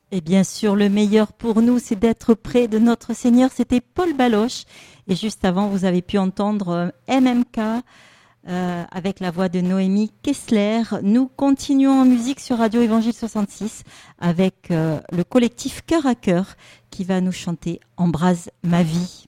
Et bien sûr, le meilleur pour nous, c'est d'être près de notre Seigneur. C'était Paul Baloche. Et juste avant, vous avez pu entendre MMK avec la voix de Noémie Kessler. Nous continuons en musique sur Radio Évangile 66 avec le collectif Cœur à Cœur qui va nous chanter Embrase ma vie.